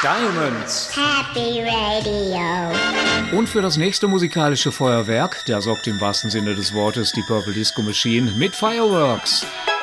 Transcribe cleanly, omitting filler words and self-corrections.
Diamonds. Happy Radio. Und für das nächste musikalische Feuerwerk, da sorgt im wahrsten Sinne des Wortes die Purple Disco Machine mit Fireworks.